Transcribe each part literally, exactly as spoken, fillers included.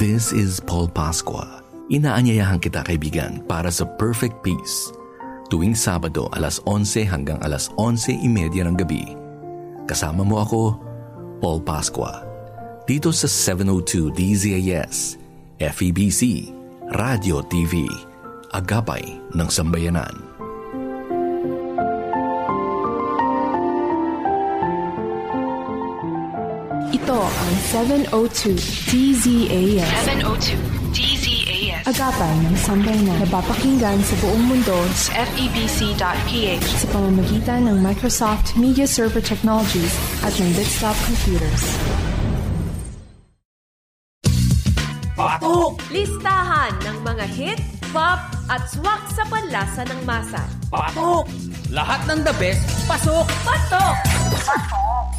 This is Paul Pascua. Inaanyayahan kita, kaibigan, para sa Perfect Peace. Tuwing Sabado, alas onse hanggang alas onse imedya ng gabi. Kasama mo ako, Paul Pascua. Dito sa seven oh two D Z A S, F E B C, Radio T V, Agapay ng Sambayanan. Ito ang seven oh two D Z A S. seven oh two D Z A S. Agapay ng Sambayanan. Napapakinggan sa buong mundo sa F E B C dot P H sa pamamagitan ng Microsoft Media Server Technologies at ng Desktop Computers. Patok! Listahan ng mga hit, pop at swak sa panlasa ng masa. Patok! Lahat ng the best, pasok! Patok! Patok!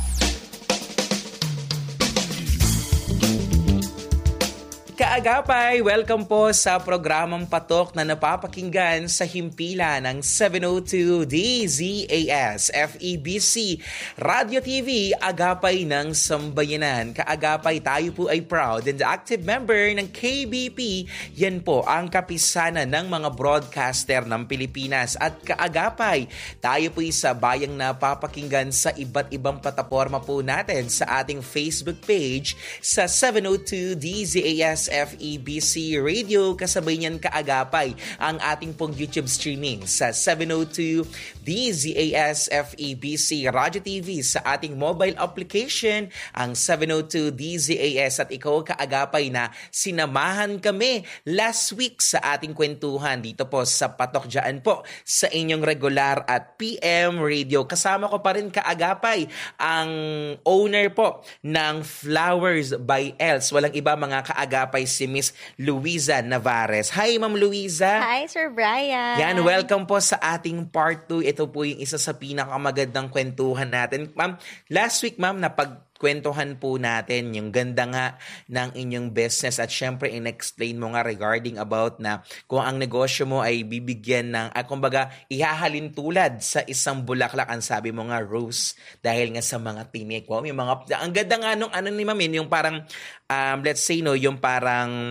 Kaagapay, welcome po sa programang Patok na napapakinggan sa himpilan ng seven oh two D Z A S, F E B C, Radio T V, Agapay ng Sambayanan. Kaagapay, tayo po ay proud and active member ng K B P. Yan po ang kapisanan ng mga broadcaster ng Pilipinas. At kaagapay, tayo po ay sa bayang napapakinggan sa iba't ibang plataforma po natin sa ating Facebook page sa seven oh two D Z A S F E B C Radio. Kasabay niyan kaagapay ang ating pong YouTube streaming sa seven oh two D Z A S F E B C Radio T V, sa ating mobile application ang seven oh two D Z A S. At ikaw kaagapay na sinamahan kami last week sa ating kwentuhan dito po sa Patok dyan po sa inyong regular at P M Radio. Kasama ko pa rin kaagapay ang owner po ng Flowers by Els. Walang iba mga kaagapay, si Miss Luiza Navarez. Hi, Ma'am Luiza. Hi, Sir Brian. Yan, welcome po sa ating part two. Ito po yung isa sa pinakamagandang kwentuhan natin. Ma'am, last week, ma'am, napagkwentuhan po natin yung ganda nga ng inyong business at syempre in-explain mo nga regarding about na kung ang negosyo mo ay bibigyan ng, ah, kumbaga, ihahalin tulad sa isang bulaklak. Ang sabi mo nga, rose, dahil nga sa mga tinik. Wow, yung mga, ang ganda nga nung ano ni Ma'am, yung parang, um, let's say, no, yung parang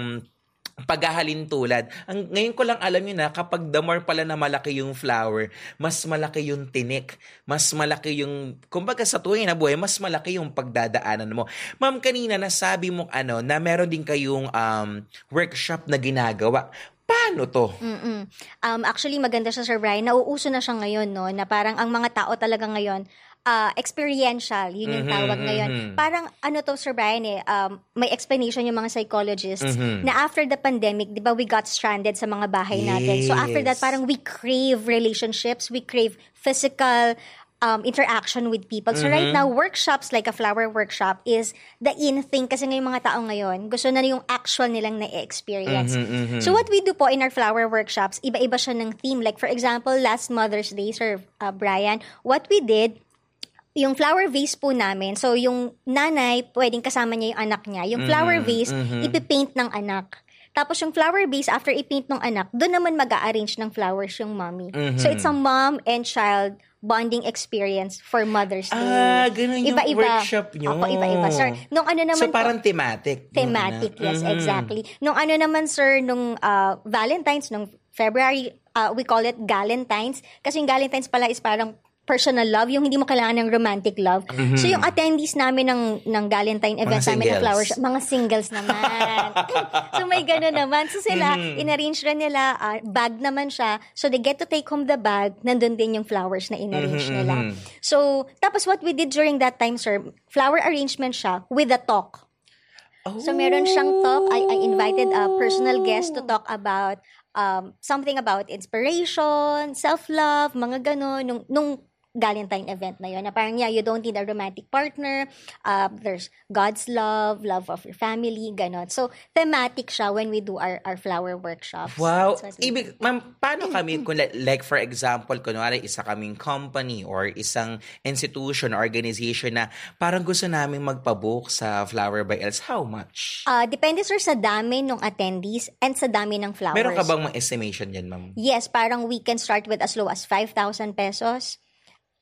paghahalin tulad. Ang, ngayon ko lang alam yun na kapag the more pala na malaki yung flower, mas malaki yung tinik, mas malaki yung, kumbaga sa tuwing na buhay, mas malaki yung pagdadaanan mo. Ma'am, kanina nasabi mo ano, na meron din kayong um, workshop na ginagawa. Paano to? Mm-mm. Um, actually, maganda siya, Sir Brian. Nauuso na siya ngayon, no? Na parang ang mga tao talaga ngayon, Uh, experiential, yun yung mm-hmm, tawag ngayon. Mm-hmm. Parang ano to, Sir Brian, eh, um, may explanation yung mga psychologists mm-hmm. na after the pandemic, di ba, we got stranded sa mga bahay yes. natin. So after that, parang we crave relationships, we crave physical um, interaction with people. So mm-hmm. right now, workshops like a flower workshop is the in thing kasi ngayong mga tao ngayon, gusto na yung actual nilang na-experience. Mm-hmm, mm-hmm. So what we do po in our flower workshops, iba-iba siya ng theme. Like for example, last Mother's Day, Sir uh, Brian, what we did, yung flower vase po namin, so yung nanay, pwedeng kasama niya yung anak niya. Yung flower mm-hmm, vase, mm-hmm. ipipaint ng anak. Tapos yung flower vase, after ipaint ng anak, doon naman mag-a-arrange ng flowers yung mommy. Mm-hmm. So it's a mom and child bonding experience for Mother's Day. Ah, ganun yung iba-iba. workshop nyo. Opo, iba-iba, sir. Nung ano naman so parang po, thematic. Thematic, yes, mm-hmm. exactly. Nung ano naman, sir, nung uh, Valentine's, nung February, uh, we call it Galentine's. Kasi yung Galentine's pala is parang personal love, yung hindi mo kailangan ng romantic love. Mm-hmm. So, yung attendees namin ng, ng Galentine event namin ng flowers, mga singles naman. So, may gano'n naman. So, sila, mm-hmm. in-arrange rin nila, uh, bag naman siya. So, they get to take home the bag, nandun din yung flowers na in-arrange mm-hmm. nila. So, tapos what we did during that time, sir, flower arrangement siya with a talk. Oh. So, meron siyang talk. I, I invited a personal guest to talk about um, something about inspiration, self-love, mga gano'n. Nung, nung Galentine event na yun, na parang, yeah, you don't need a romantic partner, uh, there's God's love, love of your family, ganon. So, thematic siya when we do our, our flower workshops. Wow! Ibig, ma'am, paano kami, kung like for example, kunwari isa kaming company or isang institution, organization na parang gusto namin magpabook sa Flower by Els, how much? Uh, depende, sir, sa dami ng attendees and sa dami ng flowers. Meron ka bang mga estimation yan, ma'am? Yes, parang we can start with as low as five thousand pesos.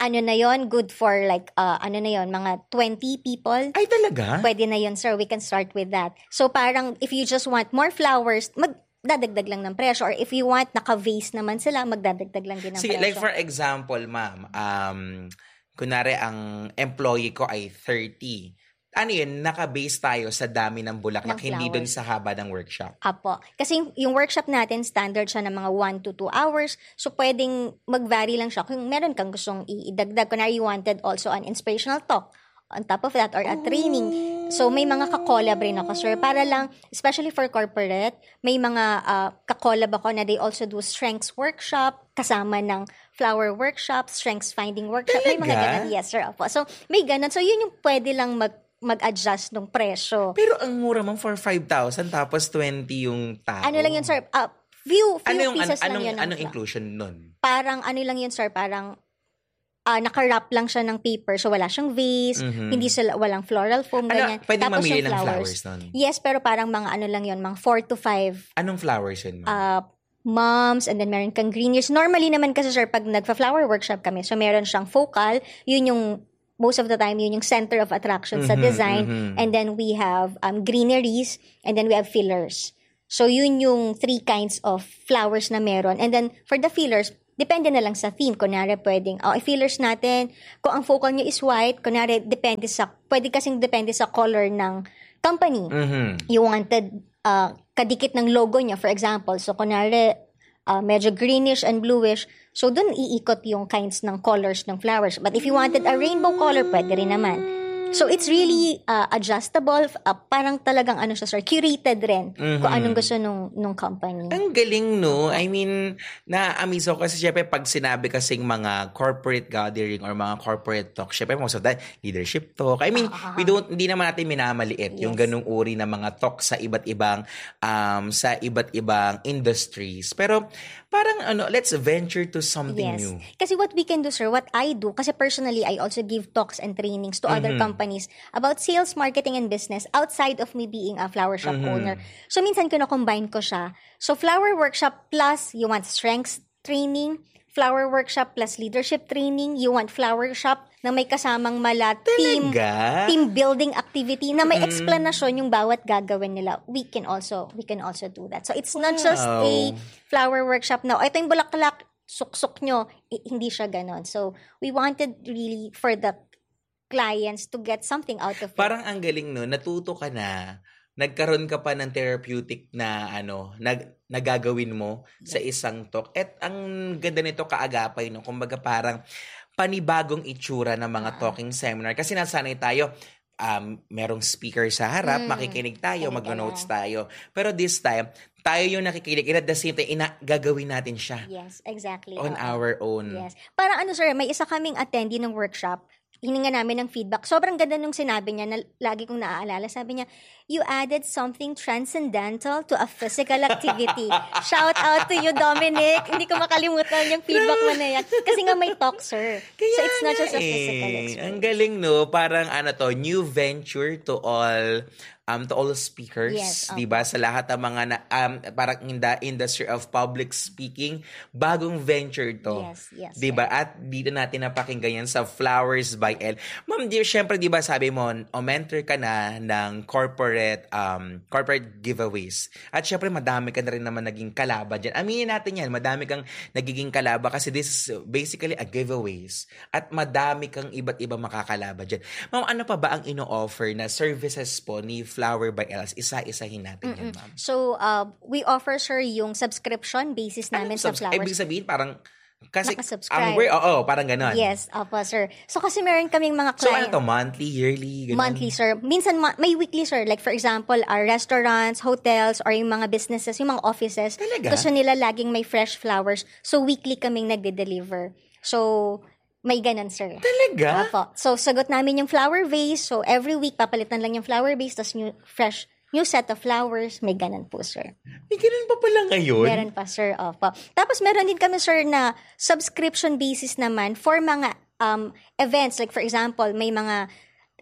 ano na yon, good for like, uh, ano na yon, mga twenty people. Ay, talaga? Pwede na yon, sir. We can start with that. So parang if you just want more flowers, magdadagdag lang ng presyo. Or if you want naka-vase naman sila, magdadagdag lang din ng See, presyo. like for example, ma'am, um, kunwari ang employee ko ay thirty. Ano yun, naka-base tayo sa dami ng bulaklak, Ng hindi dun flowers. sa haba ng workshop. Apo. Kasi yung- yung workshop natin, standard siya ng mga one to two hours. So, pwedeng mag-vary lang siya. Kung meron kang gustong i-idagdag, kunwari you wanted also an inspirational talk on top of that or a training. So, may mga kakolab rin ako, sir. Para lang, especially for corporate, may mga uh, kakolab ako na they also do strengths workshop, kasama ng flower workshop, strengths finding workshop. May mga Talaga? ganun. Yes, sir. Apo. So, may ganun. So, yun yung pwede lang mag mag-adjust ng presyo. Pero ang mura man for five thousand tapos twenty yung tao. Ano lang yun, sir? Uh, few, few Ano yung, pieces an- lang anong, yun. ng anong fla- inclusion nun? Parang ano lang yun, sir? Parang uh, naka-wrap lang siya ng paper. So, wala siyang vase. Mhm. Hindi sila, walang floral foam, Ano, ganyan. pwede Tapos mamili yung ng flowers nun? Yes, pero parang mga ano lang yun, mga four to five Anong flowers yun, ma'am? uh, moms, and then meron kang green years. Normally naman kasi, sir, pag nagpa-flower workshop kami, so meron siyang focal, yun yung most of the time, yun yung center of attraction sa Mhm, design. mhm. And then we have um, greeneries, and then we have fillers. So, yun yung three kinds of flowers na meron. And then, for the fillers, depende na lang sa theme. Kunwari, pwedeng, oh, fillers natin, kung ang focal nyo is white, kunwari, depende sa, pwede kasing depende sa color ng company. Mhm. You wanted uh, kadikit ng logo niya, for example. So, kunwari, uh, medyo greenish and bluish. So, dun iikot yung kinds ng colors ng flowers. But if you wanted a rainbow color, pwede rin naman. So, it's really uh, adjustable. Uh, parang talagang ano siya, sir, curated rin kung anong gusto nung, nung company. Ang galing, no? I mean, na-amaze ako kasi syempre pag sinabi kasing mga corporate gathering or mga corporate talk, syempre most of that, leadership talk. I mean, we don't, hindi naman natin minamaliit yung Yes. ganung uri ng mga talk sa iba't ibang, um, sa iba't ibang industries. Pero, parang ano, let's venture to something Yes. new. Kasi what we can do, sir, what I do, kasi personally, I also give talks and trainings to other companies about sales, marketing, and business outside of me being a flower shop owner. So, minsan kino-combine ko siya. So, flower workshop plus, you want strengths training, flower workshop plus leadership training, you want flower shop na may kasamang mala team, Talaga? team building activity na may explanation yung bawat gagawin nila. We can also, we can also do that. So, it's not just a flower workshop na, ito yung bulaklak, suksok nyo. I- hindi siya ganon. So, we wanted really for the clients to get something out of it. Parang ang galing, no? Natuto ka na, nagkaroon ka pa ng therapeutic na ano, nag, nagagawin mo sa isang talk. At ang ganda nito kaagapay, no? Kumbaga parang panibagong itsura ng mga talking seminar. Kasi nasanay tayo, um, merong speaker sa harap, makikinig tayo, Kinig ka mag-notes lang. tayo. Pero this time, tayo yung nakikinig. And at the same time, ina- gagawin natin siya Yes, exactly. on Oo. our own. Yes. Parang ano, sir, may isa kaming attendee ng workshop. Hininga namin ng feedback. Sobrang ganda nung sinabi niya na lagi kong naaalala. Sabi niya, you added something transcendental to a physical activity. Shout out to you, Dominic. Hindi ko makalimutan yung feedback mo na yan. Kasi nga may talk, sir. Kaya so it's not just a nga physical eh. experience. Ang galing, no? Parang ano to, new venture to all um to all speakers, Yes, 'di ba? Sa lahat ng mga na, um parang in the industry of public speaking, bagong venture to. Yes, yes, 'Di ba? At dito natin napakinggan yan sa Flowers by Elle. Ma'am, di syempre 'di ba sabi mo, o mentor ka na ng corporate um corporate giveaways. At syempre madami ka na rin naman naging kalaban diyan. Aminin natin yan, madami kang nagiging kalaban kasi this is basically a giveaways. At madami kang iba't ibang makakalaban diyan. Ma'am, ano pa ba ang ino-offer na services po ni Flower by Elle? Isa-isahin natin yan, ma'am. So, uh, we offer, sir, yung subscription basis namin sa Subs- flowers. Ibig sabihin, parang, kasi, ang Nakasubscribe. word, oo, parang ganon. Yes, opo, sir. So, kasi meron kaming mga So, ano client. to, monthly, yearly, ganon? Monthly, sir. Minsan, ma- may weekly, sir. Like, for example, our restaurants, hotels, or yung mga businesses, yung mga offices. Talaga? Gusto nila laging may fresh flowers. So, weekly kaming nagde-deliver. So, may ganun, sir. Talaga? Opo. So, sagot namin yung flower vase. So, every week, papalitan lang yung flower vase, tapos new, fresh, new set of flowers. May ganun po, sir. May ganun pa pala ngayon? Meron pa, sir. Opo. Tapos, meron din kami, sir, na subscription basis naman for mga um, events. Like, for example, may mga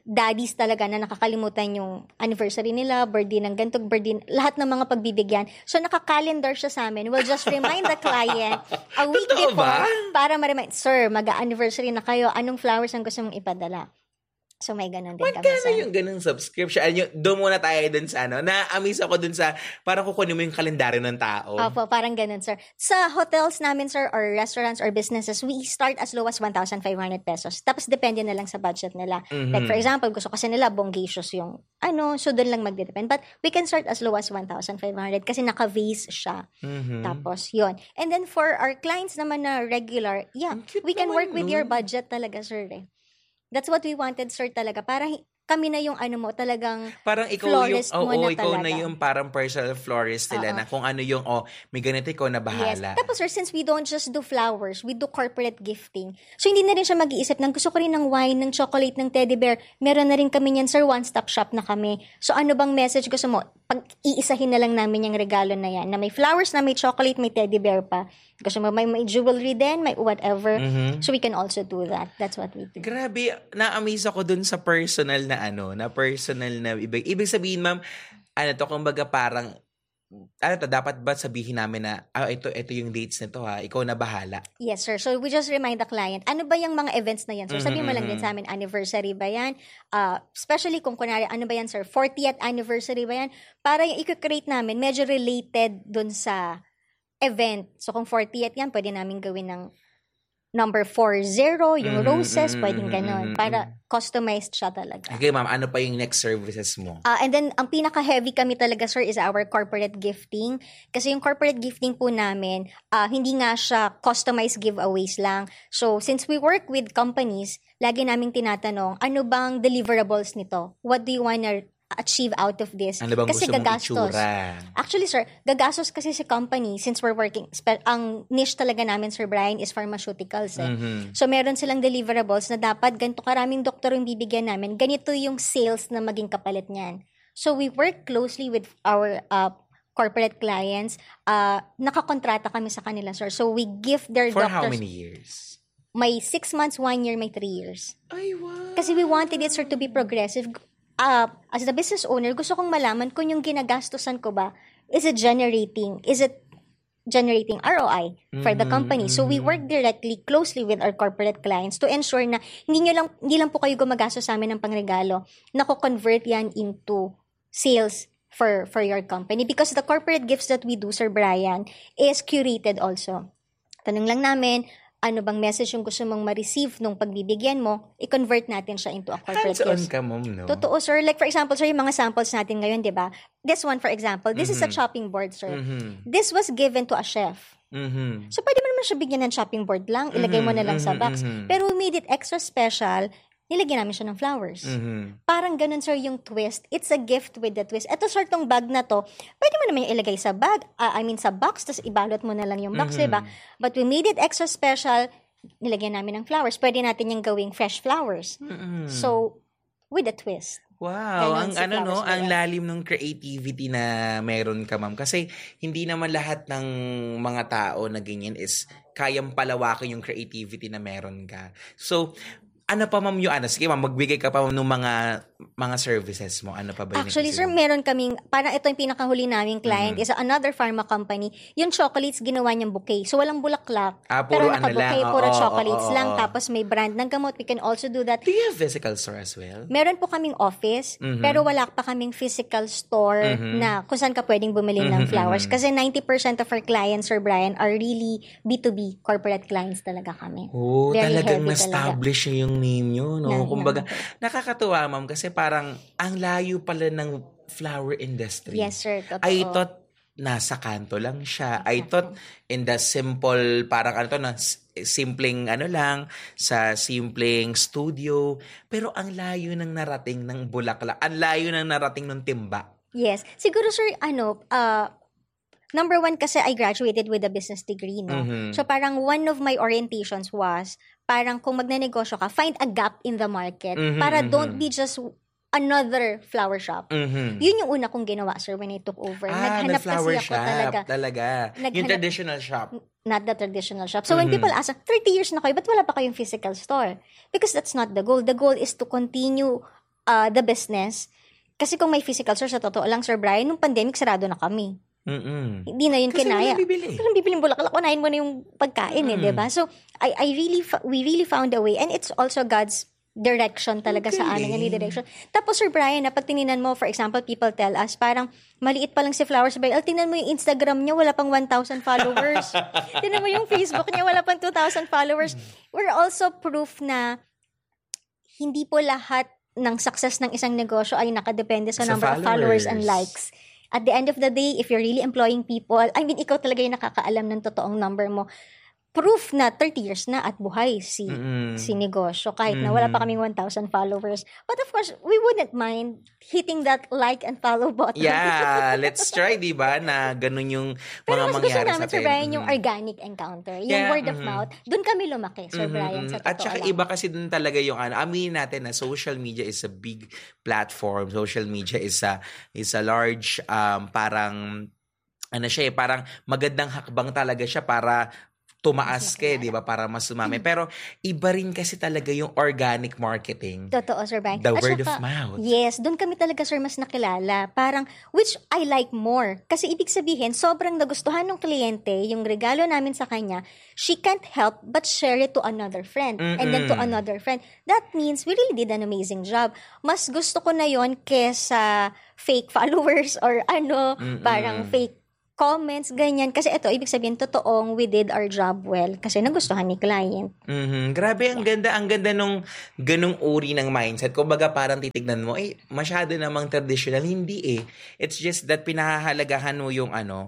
daddies talaga na nakakalimutan yung anniversary nila, birthday ng gantog, birthday, lahat ng mga pagbibigyan. So, naka-calendar siya sa amin. We'll just remind the client a week Totoo before ba? para ma-remind, sir, mag-anniversary na kayo, anong flowers ang gusto mong ipadala? So, may ganun din kami. Magkano sa- yung ganung subscription? Ano, yung- doon muna tayo dun sa ano. Na-amaze ako dun sa, parang kukunin mo yung kalendaryo ng tao. Opo, parang ganun, sir. Sa hotels namin, sir, or restaurants or businesses, we start as low as one thousand five hundred pesos. Tapos, depende na lang sa budget nila. Mhm. Like, for example, gusto kasi nila bongacious yung, ano, so doon lang magdedepend. But, we can start as low as one thousand five hundred kasi naka-vase siya. Mhm. Tapos, yun. And then, for our clients naman na regular, yeah, Ang cute we can naman work with nun. your budget talaga, sir, eh. That's what we wanted, sir, talaga. Para hi- kami na yung ano mo, talagang Parang ikaw yung, florist oo, mo na ikaw na talaga. yung parang personal florist nila Oo. na kung ano yung, oh, may ganito ikaw na Yes. bahala. Tapos, sir, since we don't just do flowers, we do corporate gifting. So, hindi na rin siya mag-iisip ng gusto ko rin ng wine, ng chocolate, ng teddy bear. Meron na rin kami yan, sir. One-stop shop na kami. So, ano bang message gusto mo? Pag-iisahin na lang namin yung regalo na yan. Na may flowers, na may chocolate, may teddy bear pa. Gusto mo may, may jewelry din, may whatever. Mhm. So, we can also do that. That's what we do. Grabe, na-amaze ako dun sa personal na ano, na personal na ibig. Ibig sabihin, ma'am, ano to, kumbaga parang, ano to, dapat ba sabihin namin na, ah, ito, ito yung dates nito ha, ikaw na bahala. Yes, sir. So, we just remind the client, ano ba yung mga events na yan? So, sabihin mo lang Mhm, din sa amin, anniversary ba yan? Uh, especially kung kunwari, ano ba yan, sir? fortieth anniversary ba yan? Para yung i-create namin, medyo related dun sa event. So, kung fortieth yan, pwede namin gawin ng number forty, yung Mhm, roses, mhm, pwedeng mhm, ganon. mhm. Para customized siya talaga. Okay, ma'am, ano pa yung next services mo? Uh, and then, ang pinaka-heavy kami talaga, sir, is our corporate gifting. Kasi yung corporate gifting po namin, uh, hindi nga siya customized giveaways lang. So, since we work with companies, lagi naming tinatanong, ano bang deliverables nito? What do you wanna achieve out of this? Ano bang Kasi gusto mong gagastos. itsura? Actually, sir, gagastos kasi sa company since we're working. Spe- ang niche talaga namin, Sir Brian, is pharmaceuticals. Eh. Mhm. So, meron silang deliverables na dapat ganito karaming doktor yung bibigyan namin. Ganito yung sales na maging kapalit niyan. So, we work closely with our uh, corporate clients. Uh, nakakontrata kami sa kanila, sir. So, we give their For doctors... how many years? May six months, one year, may three years. Ay, wow. Kasi we wanted it, sir, to be progressive. Uh, as the business owner, gusto kong malaman kung yung ginagastusan ko ba, is it generating, is it generating R O I for the company? So, we work directly, closely with our corporate clients to ensure na hindi, nyo lang, hindi lang po kayo gumagastos sa amin ng pangregalo, nako-convert yan into sales for, for your company. Because the corporate gifts that we do, Sir Brian, is curated also. Tanong lang namin, ano bang message yung gusto mong ma-receive nung pagbibigyan mo, i-convert natin siya into a corporate Hands-on gift. ka, ma'am, no? Totoo, sir. Like, for example, sir, yung mga samples natin ngayon, di ba? This one, for example, this is a Mhm. chopping board, sir. Mhm. This was given to a chef. Mhm. So, pwede mo naman siya bigyan ng chopping board lang, ilagay mo na lang sa Mhm, box. mhm. Pero we made it extra special, nilagyan namin siya ng flowers. Mhm. Parang ganun, sir, yung twist. It's a gift with the twist. Ito, sir, tong bag na to, pwede mo naman yung ilagay sa bag, ah, I mean, sa box, tapos ibalot mo na lang yung box, Mhm. diba? But we made it extra special, nilagyan namin ng flowers. Pwede natin yung gawing fresh flowers. Mhm. So, with a twist. Wow, Ganon ang si ano no, Flowers ang Royale. lalim ng creativity na meron ka, ma'am. Kasi hindi naman lahat ng mga tao na ganyan is kayang palawakin yung creativity na meron ka. So, ano pa, ma'am, yung ano? Sige, ma'am, magbigay ka pa, ma'am, ng mga mga services mo. Ano pa ba yung Actually, sir, naisip mo? meron kaming, parang ito yung pinakahuli naming client, Mhm. is another pharma company. Yung chocolates, ginawa niyang bouquet. So, walang bulaklak. Ah, pero puro ano naka-bouquet, lang. puro Oo, chocolates oo, lang. oo. Tapos may brand ng gamot. We can also do that. Do you have physical store as well? Meron po kaming office, Mhm. pero wala pa kaming physical store Mhm. na kung saan ka pwedeng bumili ng Mhm, flowers. mhm. Kasi ninety percent of our clients, Sir Brian, are really B two B corporate clients talaga kami. Oh, Very talagang heavy na-establish niyo yung name nyo, no? Na- Kumbaga, na- nakakatuwa, ma'am, kasi parang ang layo pala ng flower industry. Yes, sir. Totoo. I thought nasa kanto lang siya. I thought in the simple, parang ano to, na s- simpleng ano lang, sa simpleng studio. Pero ang layo ng narating ng bulaklak. Ang layo ng narating ng timba. Yes. Siguro, sir, ano, uh, number one kasi I graduated with a business degree, no? Mhm. So, parang one of my orientations was, parang kung magnanegosyo ka, find a gap in the market Mhm, para mhm. don't be just another flower shop. Mhm. Yun yung una kong ginawa, sir, when I took over. Ah, Naghanap nag-flower kasi ako shop talaga. talaga. Yung Naghanap- traditional shop. Not the traditional shop. So, when Mhm. people ask, thirty years na kayo, ba't wala pa kayong physical store? Because that's not the goal. The goal is to continue uh, the business. Kasi kung may physical store, sa totoo lang, Sir Brian, nung pandemic, sarado na kami. Mm-mm. Hindi na yun Kasi kinaya. walang bibili. Walang bibili ng bulaklak. Unahin mo na yung pagkain Mm. eh, diba? So, I, I really, we really found a way. And it's also God's direction talaga sa amin, any direction. Tapos, Sir Brian, na pag tininan mo, for example, people tell us, parang maliit pa lang si Flowers by El, tingnan mo yung Instagram niya, wala pang one thousand followers. Tingnan mo yung Facebook niya, wala pang two thousand followers. We're also proof na hindi po lahat ng success ng isang negosyo ay nakadepende sa, Sa number of followers and likes. At the end of the day, if you're really employing people, I mean, ikaw talaga yung nakakaalam ng totoong number mo. Proof na thirty years na at buhay si Mm-mm. si negosyo kahit na wala pa kaming one thousand followers. But of course, we wouldn't mind hitting that like and follow button. Yeah, let's try, di ba, na ganun yung mga Pero mas gusto mangyari sa namin, Sir atin. Brian, yung Mhm. organic encounter, yung Yeah, word of mhm. mouth. Doon kami lumaki, Sir Mhm, Brian, mhm. sa At totoo saka lang. iba kasi dun talaga yung ano, aminin natin na social media is a big platform. Social media is a is a large um parang ano siya eh, parang magandang hakbang talaga siya para tumaas ka eh, di ba? Para mas sumami. Pero iba rin kasi talaga yung organic marketing. Totoo, Sir Brian. The At word saka, of mouth. Yes, doon kami talaga, Sir, mas nakilala. Parang, which I like more. Kasi ibig sabihin, sobrang nagustuhan ng kliyente, yung regalo namin sa kanya, she can't help but share it to another friend. Mm-mm. And then to another friend. That means we really did an amazing job. Mas gusto ko na yon kesa fake followers or ano, Mm-mm. parang fake comments, ganyan. Kasi ito, ibig sabihin, totoong we did our job well kasi nagustuhan ni client. Mhm. Grabe, ang ganda, ang ganda nung ganung uri ng mindset. Kumbaga parang titignan mo, eh, masyado namang traditional. Hindi eh. It's just that pinahahalagahan mo yung ano,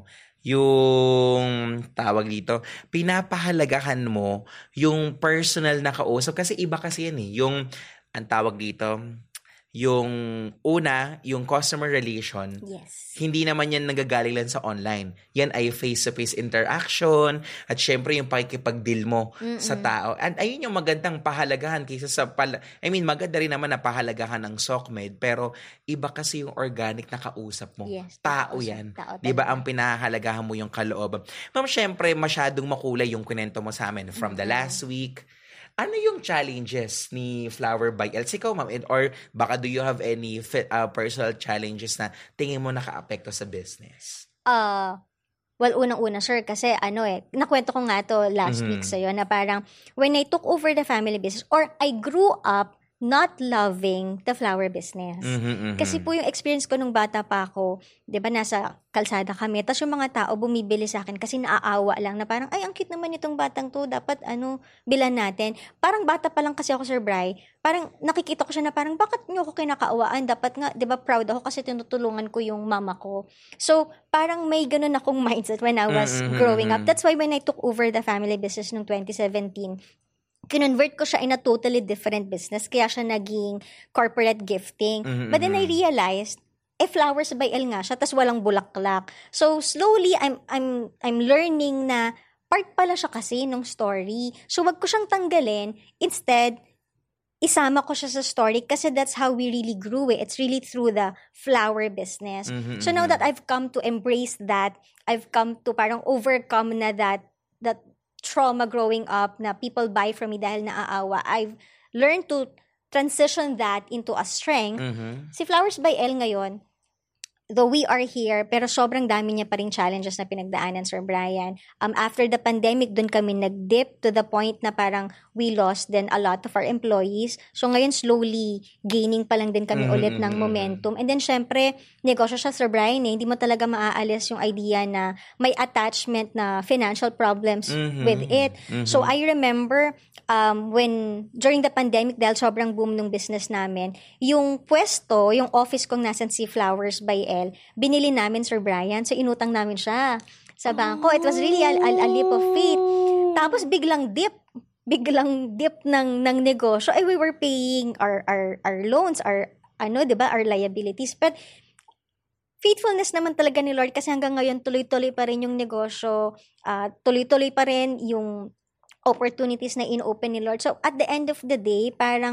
yung tawag dito, pinapahalagahan mo yung personal na kausap. Kasi iba kasi yan eh. Yung, ang tawag dito, yung una, yung customer relation, Yes. hindi naman yan nagagaling lang sa online. Yan ay face-to-face interaction at syempre yung pakikipag-deal mo Mm-mm. sa tao. And ayun yung magandang pahalagahan kaysa sa pala... I mean, maganda rin naman na pahalagahan ng SOCMED pero iba kasi yung organic na kausap mo. Yes, Tao tao siya. yan. Tao Di ba? talaga. Ang pinahalagahan mo yung kalooban. Ma'am, syempre masyadong makulay yung kwento mo sa amin from the last week. Ano yung challenges ni Flower by Els? Ikaw, ma'am, and- or baka do you have any fi- uh, personal challenges na tingin mo naka-apekto sa business? Uh, well, unang-una, sir, kasi ano eh, nakwento ko nga to last Mhm. week sa'yo na parang when I took over the family business or I grew up not loving the flower business. Mhm, mhm. Kasi po yung experience ko nung bata pa ako, 'di ba, nasa kalsada kami, tapos yung mga tao bumibili sa akin kasi naaawa lang na parang, ay, ang cute naman itong batang to, dapat ano, bilan natin. Parang bata pa lang kasi ako, Sir Bri, parang nakikita ko siya na parang, bakit niyo ako kinakaawaan? Dapat nga, 'di ba, proud ako kasi tinutulungan ko yung mama ko. So, parang may ganun akong mindset when I was Mhm, growing up. mhm. That's why when I took over the family business noong twenty seventeen, kinonvert ko siya in a totally different business. Kaya siya naging corporate gifting. Mhm, But then I mhm. realized, eh, Flowers by El nga siya, tas walang bulaklak. So, slowly, I'm, I'm, I'm learning na part pala siya kasi nung story. So, wag ko siyang tanggalin. Instead, isama ko siya sa story kasi that's how we really grew it. It's really through the flower business. Mhm, So, now mhm. that I've come to embrace that, I've come to parang overcome na that, that trauma growing up na people buy from me dahil naaawa, I've learned to transition that into a strength. Mhm. Si Flowers by El ngayon, though we are here, pero sobrang dami niya pa rin challenges na pinagdaanan, Sir Brian. Um, after the pandemic, dun kami nag-dip to the point na parang we lost then a lot of our employees. So ngayon, slowly gaining pa lang din kami Mhm, ulit ng mhm. momentum. And then, syempre, negosyo siya, Sir Brian, eh. Hindi mo talaga maaalis yung idea na may attachment na financial problems Mhm, with it. mhm. So I remember um, when, during the pandemic, dahil sobrang boom ng business namin, yung pwesto, yung office kong nasan si Flowers by El, binili namin, Sir Brian. So inutang namin siya sa bangko. It was really a, a, a leap of faith. Tapos biglang dip. Biglang dip ng, ng negosyo. Ay, we were paying our, our, our loans, our, ano, di ba, our liabilities. But faithfulness naman talaga ni Lord kasi hanggang ngayon tuloy-tuloy pa rin yung negosyo, uh, tuloy-tuloy pa rin yung opportunities na in-open ni Lord. So, at the end of the day, parang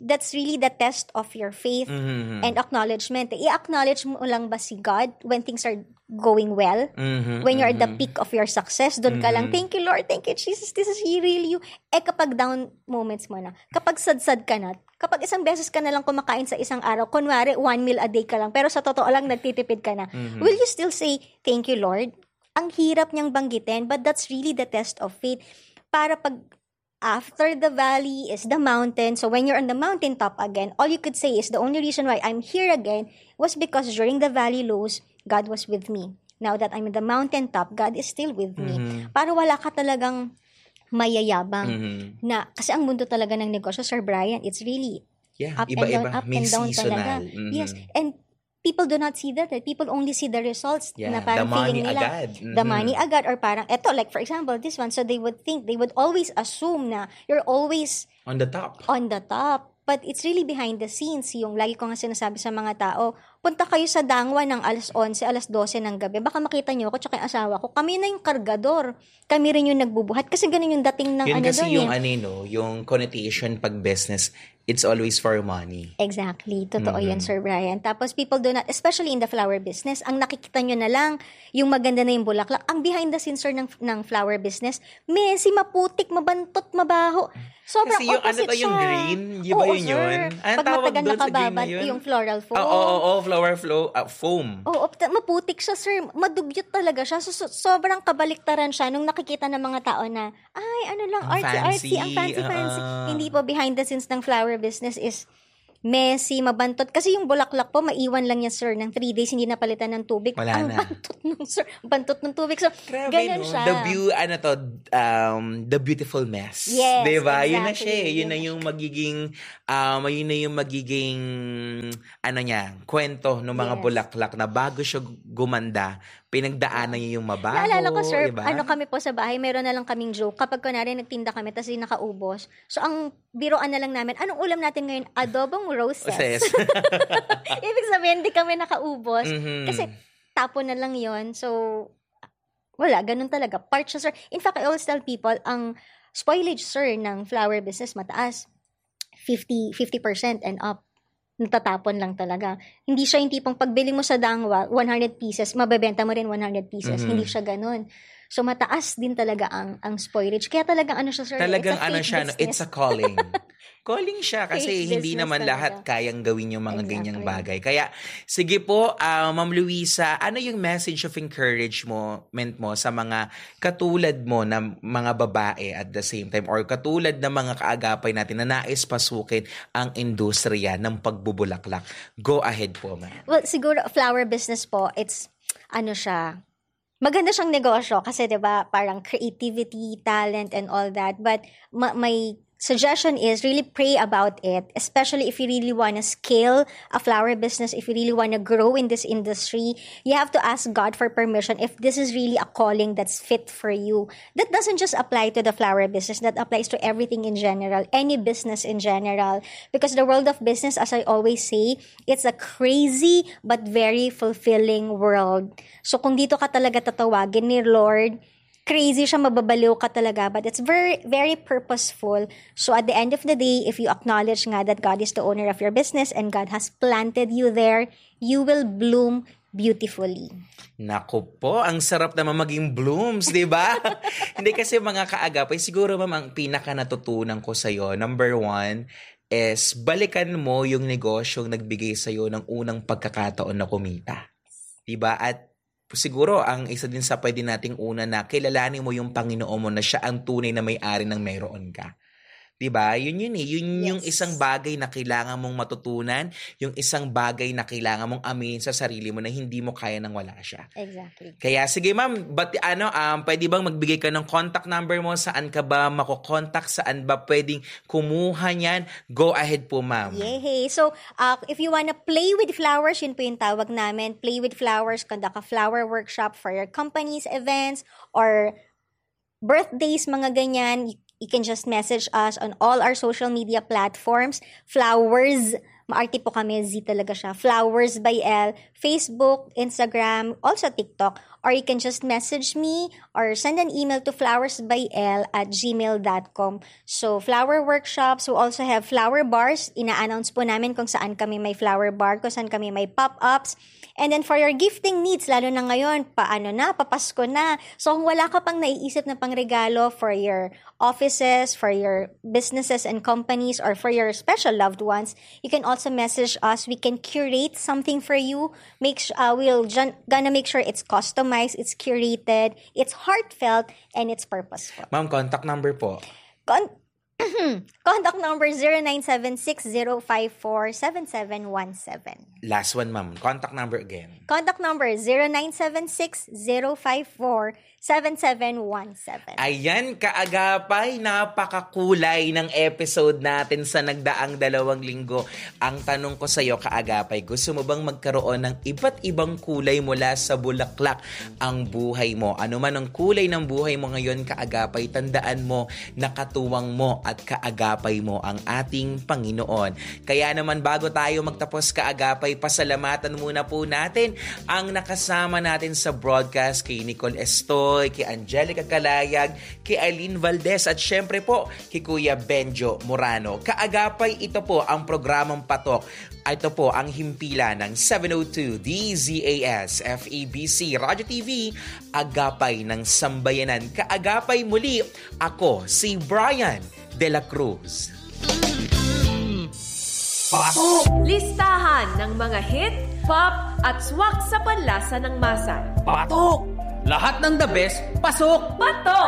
that's really the test of your faith Mhm. and acknowledgement. I-acknowledge mo lang ba si God when things are going well? Mhm, When you're at the mhm. peak of your success, doon ka lang, thank you Lord, thank you Jesus, this is really you. Eh kapag down moments mo na, kapag sad-sad ka na, kapag isang beses ka na lang kumakain sa isang araw, kunwari one meal a day ka lang, pero sa totoo lang nagtitipid ka na, Mhm. will you still say, thank you Lord? Ang hirap niyang banggitin, but that's really the test of faith. Para pag after the valley is the mountain. So when you're on the mountaintop again, all you could say is the only reason why I'm here again was because during the valley lows, God was with me. Now that I'm in the mountaintop, God is still with me. Mhm. Para wala ka talagang mayayabang Mhm. na, kasi ang mundo talaga ng negosyo, Sir Brian, it's really Yeah, up and iba-iba. down, up May and down seasonal. talaga. Mhm. Yes, and people do not see that. eh. People only see the results Yeah, na the parang money feeling nila. agad. The Mhm. money agad, or parang, eto, like for example, this one, so they would think, they would always assume na you're always On the top. on the top. But it's really behind the scenes. Yung lagi ko nga sinasabi sa mga tao, punta kayo sa Dangwa ng alas onse, alas dose ng gabi. Baka makita niyo ako tsaka yung asawa ko. Kami na yung kargador. Kami rin yung nagbubuhat. Kasi ganun yung dating ng Yun ano kasi doon. yung eh. ano, no, yung connotation pag business, it's always for money. Exactly. Totoo Mhm. yan, Sir Brian. Tapos people do not, especially in the flower business, ang nakikita nyo na lang, yung maganda na yung bulaklak. Ang behind the scenes, sir, ng, ng flower business, messy, maputik, mabantot, mabaho. Sobrang Kasi yung ano opposite to, yung siya. green, yung ba Oo, yun sir. yun? Anong Pag tawag matagal doon sa green na nakababad, yun? yung floral foam. Ah, oo, oo, oo, flower flow, ah, foam. Oo, opta- maputik siya, sir. Madugyot talaga siya. So, so- sobrang kabaliktaran siya nung nakikita ng mga tao na, ay, ano lang, Ang artsy-artsy, fancy, ang fancy-fancy. ah. Hindi po, behind the scenes ng flower business is messy, mabantot. Kasi yung bulaklak po, maiwan lang yan, sir, ng three days, hindi napalitan ng tubig. Wala ang na. bantot nung, sir, bantot ng tubig. So, Grabe, ganun no? siya. The view, ano to, um, the beautiful mess. Yes, diba? Yun na exactly. siya eh. Yun Yun na na yung magiging, um, yun na yung magiging, ano niya, kwento ng mga Yes. bulaklak na bago siya gumanda, pinagdaanan niya yung mabaho. Naalala ko, sir, diba? ano kami po sa bahay, meron na lang kaming joke. Kapag kunwari nagtinda kami, tapos yung nakaubos. So, ang biroan na lang namin, anong ulam natin ngayon? Adobong roses. Roses. Ibig sabihin, di kami nakaubos. Mhm. Kasi, tapon na lang yon. So, wala, ganun talaga. Part siya, sir. In fact, I always tell people, ang spoilage, sir, ng flower business, mataas. fifty percent and up. Natatapon lang talaga. Hindi siya yung tipong pagbili mo sa Dangwa, one hundred pieces, mabebenta mo rin one hundred pieces. Mhm. Hindi siya ganun. So, mataas din talaga ang ang spoilage. Kaya talagang ano siya, sir? Talagang it's a ano fake siya, no? business. It's a calling. Calling siya kasi Fake hindi business naman talaga. lahat kayang gawin yung mga Exactly. ganyang bagay. Kaya, sige po, ah, Ma'am Luisa, ano yung message of encouragement mo sa mga katulad mo na mga babae at the same time or katulad ng mga kaagapay natin na nais pasukin ang industriya ng pagbubulaklak? Go ahead po, ma'am. Well, siguro, flower business po, it's, ano siya, maganda siyang negosyo kasi 'di ba parang creativity, talent and all that, but ma- my suggestion is really pray about it, especially if you really want to scale a flower business, if you really want to grow in this industry. You have to ask God for permission if this is really a calling that's fit for you. That doesn't just apply to the flower business, that applies to everything in general, any business in general, because the world of business, as I always say, it's a crazy but very fulfilling world. So kung dito ka talaga tatawagin ni Lord, crazy siya, mababaliw ka talaga, but it's very, very purposeful. So at the end of the day, if you acknowledge nga that God is the owner of your business and God has planted you there, you will bloom beautifully. Naku po, ang sarap naman maging blooms, di ba? Hindi kasi mga kaagapay, siguro ma'am, ang pinaka natutunan ko sa'yo, number one, is balikan mo yung negosyong nagbigay sa'yo ng unang pagkakataon na kumita. Di ba? At siguro ang isa din sa pwede nating una na kilalanin mo yung Panginoon mo na siya ang tunay na may-ari ng meron ka. Diba? Yun yun eh. Yun Yes. yung isang bagay na kailangan mong matutunan, yung isang bagay na kailangan mong aminin sa sarili mo na hindi mo kaya nang wala siya. Exactly. Kaya sige ma'am, but ano, um, pwede bang magbigay ka ng contact number mo? Saan ka ba makokontak? Saan ba pwedeng kumuha niyan? Go ahead po ma'am. Yay! So, uh, if you wanna play with flowers, yun po yung tawag namin. Play with flowers, conduct a flower workshop for your company's events or birthdays, mga ganyan. You, you can just message us on all our social media platforms. Flowers maarte po kami, Z talaga siya. Flowers by L, Facebook, Instagram, also TikTok. Or you can just message me or send an email to flowersbyl at gmail dot com. So, flower workshops, we also have flower bars. Ina-announce po namin kung saan kami may flower bar, kung saan kami may pop-ups. And then for your gifting needs, lalo na ngayon, paano na, papasko na. So kung wala ka pang naiisip na pangregalo for your offices, for your businesses and companies, or for your special loved ones, you can also message us. We can curate something for you. Make sh- uh, we'll j- gonna make sure it's customized, it's curated, it's heartfelt, and it's purposeful. Ma'am, contact number po. Con- Contact number zero nine seven six zero five four seven seven one seven. Last one, ma'am. Contact number again. Contact number zero nine seven six zero five four seven seven one seven. Ayan, kaagapay, napakakulay ng episode natin sa nagdaang dalawang linggo. Ang tanong ko sa iyo, kaagapay, gusto mo bang magkaroon ng iba't ibang kulay mula sa bulaklak ang buhay mo? Ano man ang kulay ng buhay mo ngayon, kaagapay, tandaan mo, nakatuwang mo at kaagapay mo ang ating Panginoon. Kaya naman bago tayo magtapos, kaagapay, pasalamatan muna po natin ang nakasama natin sa broadcast kay Nicole Estoy, kay Angelica Calayag, kay Aileen Valdez at syempre po kay Kuya Benjo Morano. Kaagapay, ito po ang programang Patok. Ito po ang himpilan ng seven oh two D Z A S F E B C Radio T V, Agapay ng Sambayanan. Kaagapay, muli ako si Brian De La Cruz. Patok! Listahan ng mga hit, pop at swak sa panlasa ng masa. Patok! Lahat ng the best, pasok! Patok!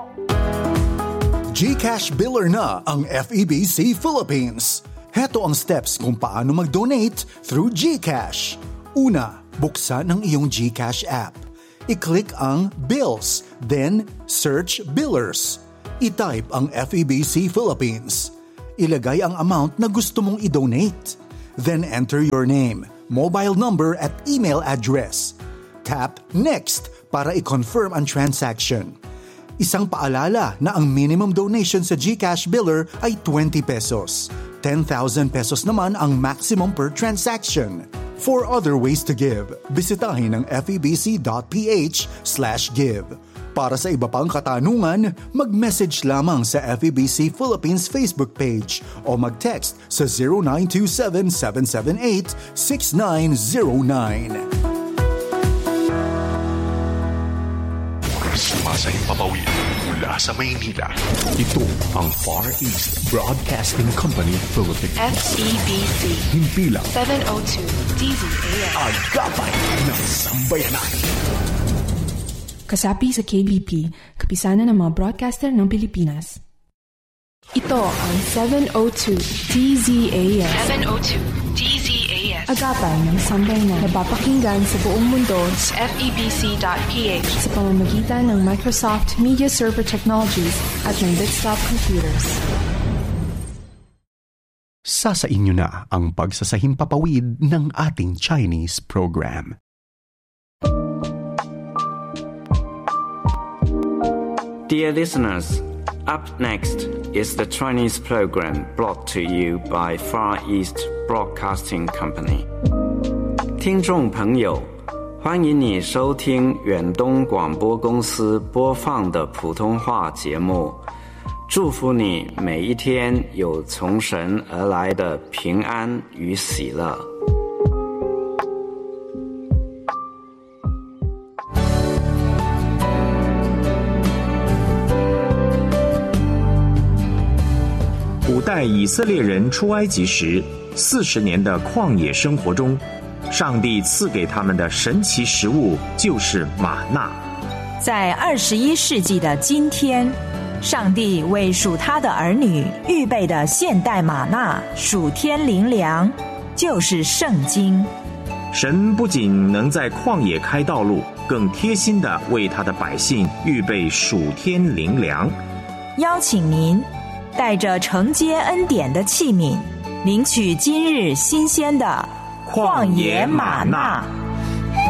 GCash Biller na ang F E B C Philippines. Heto ang steps kung paano mag-donate through GCash. Una, buksan ang iyong GCash app. I-click ang Bills, then search Billers. I-type ang F E B C Philippines. Ilagay ang amount na gusto mong i-donate. Then enter your name, mobile number at email address. Tap Next para i-confirm ang transaction. Isang paalala na ang minimum donation sa GCash Biller ay twenty pesos. ten thousand pesos naman ang maximum per transaction. For other ways to give, bisitahin ang febc.ph slash give. Para sa iba pang katanungan, mag-message lamang sa F E B C Philippines Facebook page o mag-text sa zero nine two seven seven seven eight six nine zero nine. Sumasayang papawid mula sa Maynila. Ito ang Far East Broadcasting Company Philippines. F E B C Himpilang seven oh two D Z A S. Agapay ng Sambayanan. Kasapi sa K B P, kapisanan ng mga broadcaster ng Pilipinas. Ito ang seven oh two D Z A S. seven oh two D Z A S. Agapay ng Sambayanan, napapakinggan sa buong mundo sa F E B C dot P H sa pamamagitan ng Microsoft Media Server Technologies at ng Bitstop Computers. Sasa inyo na ang pagsasahimpapawid ng ating Chinese program. Dear listeners, up next is the Chinese program brought to you by Far East Broadcasting Company. 听众朋友，欢迎你收听远东广播公司播放的普通话节目。祝福你每一天有从神而来的平安与喜乐。 古代以色列人出埃及时，四十年的旷野生活中，上帝赐给他们的神奇食物就是玛纳。 在二十一世纪的今天，上帝为属他的儿女预备的现代玛纳属天灵粮，就是圣经。 神不仅能在旷野开道路，更贴心地为他的百姓预备属天灵粮。 邀请您带着承接恩典的器皿，领取今日新鲜的旷野玛纳。